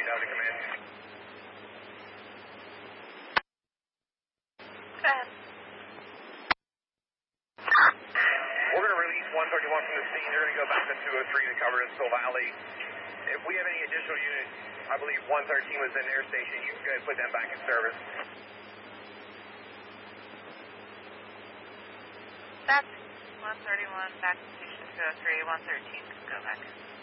Delta Command. Go ahead. We're going to release 131 from the scene. They're going to go back to 203 to cover Eagle Valley. If we have any additional units, I believe 113 was in their station, you can go ahead and put them back in service. That's 131 back to station 203. 113 can go back in.